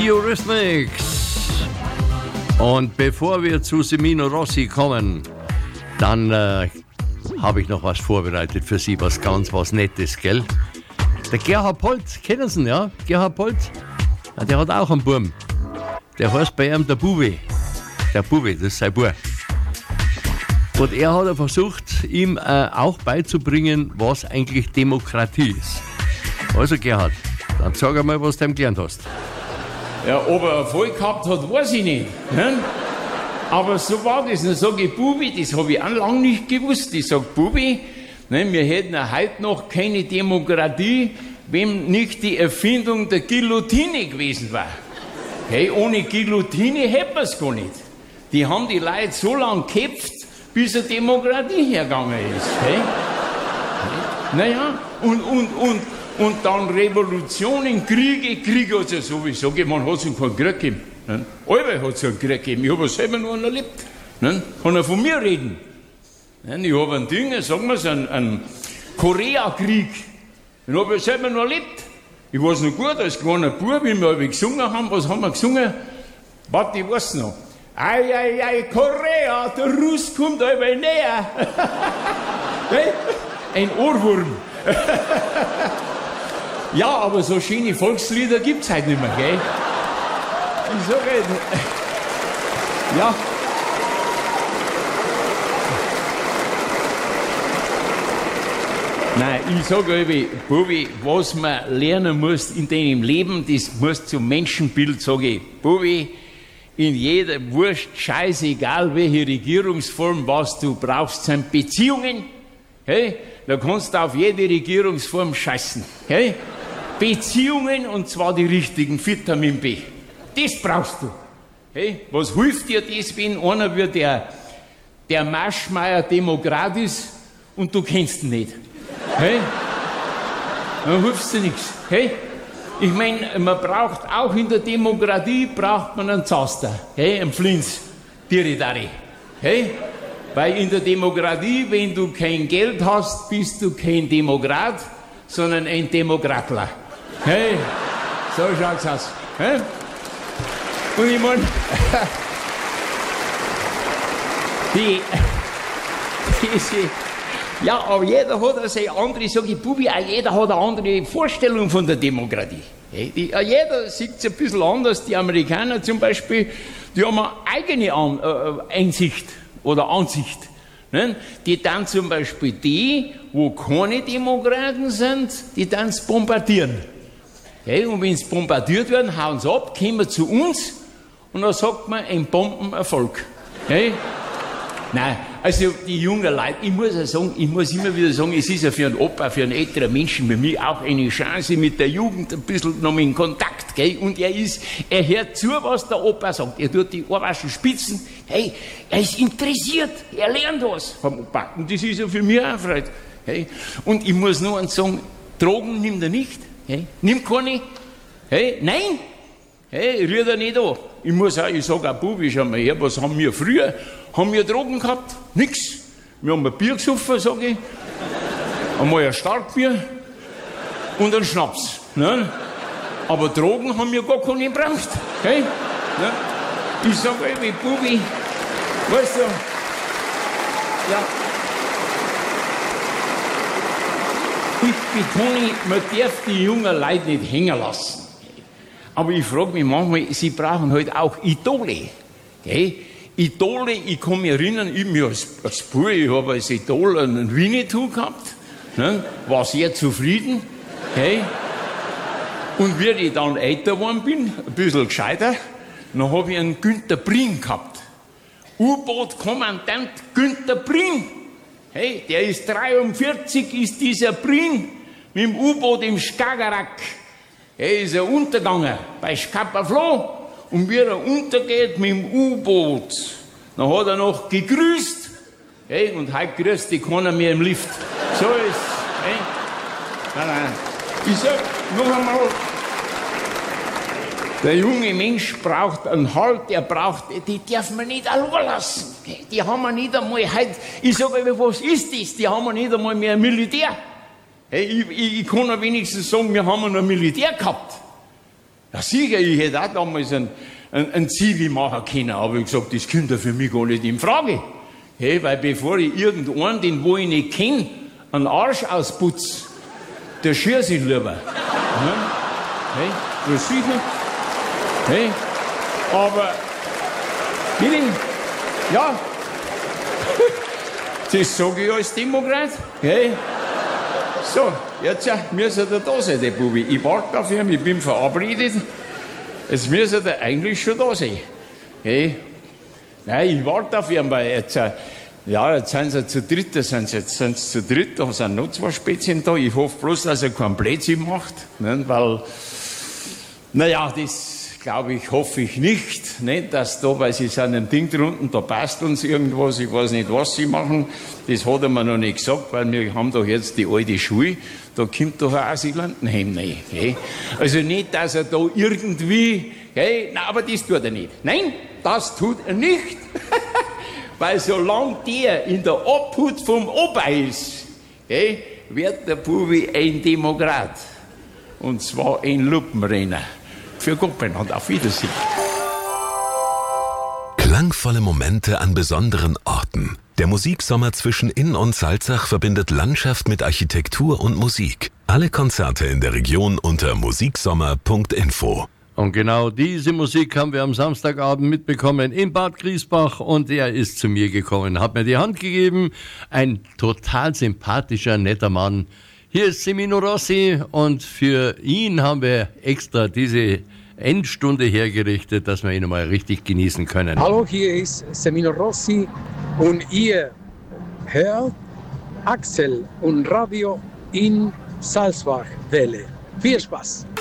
Eurythmics. Und bevor wir zu Semino Rossi kommen, dann habe ich noch was vorbereitet für Sie, was Nettes, gell? Der Gerhard Polt, kennen Sie ihn, ja? Gerhard Polt, ja, der hat auch einen Burm. Der heißt bei ihm der Bubi. Der Bubi, das ist sein Bub. Und er hat versucht, ihm auch beizubringen, was eigentlich Demokratie ist. Also Gerhard, dann sag einmal, was du ihm gelernt hast. Ja, ob er Erfolg gehabt hat, weiß ich nicht. Ne? Aber so war das. Dann sage ich, Bubi, das habe ich auch lange nicht gewusst. Ich sage, Bubi, ne, wir hätten ja heute noch keine Demokratie, wenn nicht die Erfindung der Guillotine gewesen war. Hey, ohne Guillotine hätten wir es gar nicht. Die haben die Leute so lange geköpft, bis eine Demokratie hergegangen ist. Hey? Naja, und dann Revolutionen, Kriege hat es ja sowieso gegeben. Man hat es keinen Krieg gegeben. Ne? Allweil hat es einen Krieg gegeben. Ich habe es selber noch erlebt. Ne? Kann er von mir reden? Ne? Ich habe ein Ding, sagen wir es, einen Koreakrieg. Den habe ich selber noch erlebt. Ich weiß noch gut, als kleiner Bub, wie wir gesungen haben. Was haben wir gesungen? Warte, ich weiß noch. Ei, ei, ei, Korea, der Russ kommt allweil näher. Ein Ohrwurm. Ja, aber so schöne Volkslieder gibt es heute nicht mehr, gell? Ich sage ja. Nein, ich sage Bubi, was man lernen muss in deinem Leben, das muss zum Menschenbild, sage ich. Bubi, in jeder Wurst, scheißegal welche Regierungsform, was du brauchst, sind Beziehungen. Hey? Da kannst du auf jede Regierungsform scheißen. Hey? Beziehungen, und zwar die richtigen, Vitamin B. Das brauchst du. Hey? Was hilft dir das, wenn einer wie der Maschmeyer Demokrat ist und du kennst ihn nicht? Hey? Dann hilft dir nichts. Hey? Ich meine, man braucht auch in der Demokratie braucht man einen Zaster. Hey? Einen Flins. Diridari. Hey? Weil in der Demokratie, wenn du kein Geld hast, bist du kein Demokrat, sondern ein Demokratler. Hey, so schaut's aus. Hey? Und ich meine, ja, aber jeder hat seine andere, sage ich, Bubi, auch jeder hat eine andere Vorstellung von der Demokratie. Hey? Jeder sieht es ein bisschen anders. Die Amerikaner zum Beispiel, die haben eine eigene Einsicht oder Ansicht. Ne? Die dann zum Beispiel die, wo keine Demokraten sind, die dann bombardieren. Okay? Und wenn sie bombardiert werden, hauen sie ab, kommen zu uns und dann sagt man, ein Bombenerfolg. Okay? Nein, also die jungen Leute, ich muss immer wieder sagen, es ist ja für einen Opa, für einen älteren Menschen wie mich auch eine Chance, mit der Jugend ein bisschen noch in Kontakt, gell? Und er hört zu, was der Opa sagt. Er tut die Ohrwaschen spitzen. Hey, er ist interessiert, er lernt was vom Opa. Und das ist ja für mich auch Freude. Hey? Und ich muss nur eins sagen, Drogen nimmt er nicht. Hey? Nimmt keine. Hey? Nein. Hey, rührt er nicht an. Ich sage auch, Bubi, schau mal her, was haben wir früher? Haben wir Drogen gehabt? Nix. Wir haben ein Bier gesoffen, sage ich. Einmal ein Starkbier und einen Schnaps. Ne? Aber Drogen haben wir gar keine gebraucht. Hey? Ne? Ich sage eben, Bubi, weißt du, ja. Ich betone, man darf die jungen Leute nicht hängen lassen. Aber ich frage mich manchmal, sie brauchen halt auch Idole. Okay? Idole, ich kann mich erinnern, als Bub, ich habe als Idol einen Winnetou gehabt, ne? War sehr zufrieden. Okay? Und wie ich dann älter geworden bin, ein bisschen gescheiter, dann habe ich einen Günter Bring gehabt. U-Boot-Kommandant Günter Bring. Hey, der ist 43, ist dieser Bring mit dem U-Boot im Skagerrak. Er ist ja untergegangen bei Scapa Flow. Und wie er untergeht mit dem U-Boot, dann hat er noch gegrüßt. Hey, und heute grüßt die keiner mehr im Lift. So ist es. Hey. Nein. Ich sag noch einmal, der junge Mensch braucht einen Halt, die darf man nicht allein lassen. Die haben wir nicht einmal heute. Ich sage, was ist das? Die haben wir nicht einmal mehr Militär. Hey, ich kann ja wenigstens sagen, wir haben noch Militär gehabt. Ja, sicher, ich hätte auch damals einen Zivi machen können, aber ich gesagt, das kommt ja für mich gar nicht in Frage. Hey, weil bevor ich irgendeinen, den wo ich nicht kenne, einen Arsch ausputze, der schieße ich lieber. Hey, das sicher. Hey, aber, bitte, ja, das sage ich als Demokrat. Hey. So, jetzt müssen wir da sein, der Bubi. Ich warte auf ihn, ich bin verabredet. Jetzt müssen wir eigentlich schon da sein. Hey. Nein, ich warte auf ihn, weil jetzt, jetzt sind sie zu dritt, da sind sie zu dritt, da sind noch 2 Spätzchen da. Ich hoffe bloß, dass er keinen Blödsinn macht, ne, weil, naja, das glaube ich, hoffe ich nicht, dass da, weil sie sind ein Ding drunten, da passt uns irgendwas, ich weiß nicht, was sie machen, das hat er mir noch nicht gesagt, weil wir haben doch jetzt die alte Schule, da kommt doch ein Asylantenheim rein. Okay? Also nicht, dass er da irgendwie, okay? Nein, aber das tut er nicht. Nein, das tut er nicht. Weil solange der in der Obhut vom Opa ist, okay, wird der Bubi ein Demokrat. Und zwar ein Lupenrenner. Für Gott und auf Wiedersehen. Klangvolle Momente an besonderen Orten. Der Musiksommer zwischen Inn und Salzach verbindet Landschaft mit Architektur und Musik. Alle Konzerte in der Region unter musiksommer.info. Und genau diese Musik haben wir am Samstagabend mitbekommen in Bad Griesbach und er ist zu mir gekommen, hat mir die Hand gegeben. Ein total sympathischer, netter Mann. Hier ist Semino Rossi und für ihn haben wir extra diese Endstunde hergerichtet, dass wir ihn mal richtig genießen können. Hallo, hier ist Semino Rossi und ihr hört Axel und Radio in Salzach Welle. Viel Spaß!